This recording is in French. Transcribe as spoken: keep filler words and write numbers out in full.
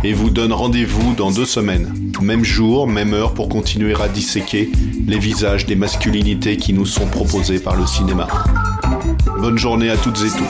et vous donne rendez-vous dans deux semaines. Même jour, même heure pour continuer à disséquer les visages des masculinités qui nous sont proposés par le cinéma. Bonne journée à toutes et tous.